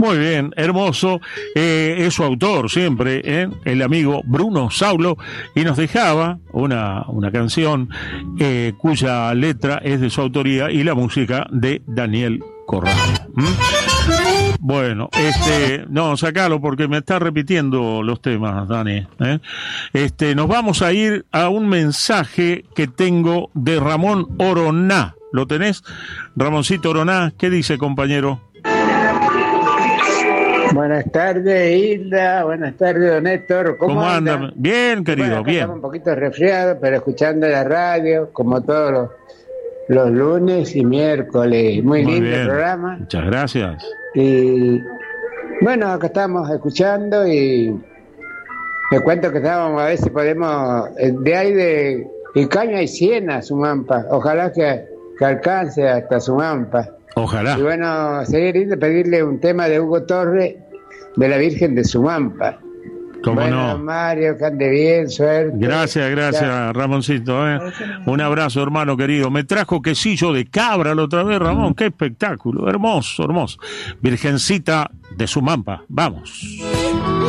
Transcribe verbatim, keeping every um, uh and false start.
Muy bien, hermoso. Eh, es su autor siempre, ¿eh? El amigo Bruno Saulo, y nos dejaba una, una canción eh, cuya letra es de su autoría y la música de Daniel Corral. ¿Mm? Bueno, este, no, sacalo porque me está repitiendo los temas, Dani. ¿eh? Este, nos vamos a ir a un mensaje que tengo de Ramón Oroná. ¿Lo tenés? Ramoncito Oroná, ¿qué dice, compañero? Buenas tardes, Hilda. Buenas tardes, don Héctor. ¿Cómo, ¿Cómo anda? anda? Bien, querido, bueno, bien. Estamos un poquito resfriados, pero escuchando la radio, como todos los, los lunes y miércoles. Muy, Muy lindo el programa. Muchas gracias. Y bueno, acá estamos escuchando y me cuento que estábamos a ver si podemos, de ahí de Icaña y Siena, Sumampa. Ojalá que, que alcance hasta Sumampa. Ojalá. Y bueno, sería lindo pedirle un tema de Hugo Torres de la Virgen de Sumampa. ¿Cómo bueno, no? Mario, que ande bien, suerte. Gracias, gracias, ya. Ramoncito. ¿eh? Un abrazo, hermano querido. Me trajo quesillo de cabra la otra vez, Ramón. Qué espectáculo. Hermoso, hermoso. Virgencita de Sumampa. Vamos.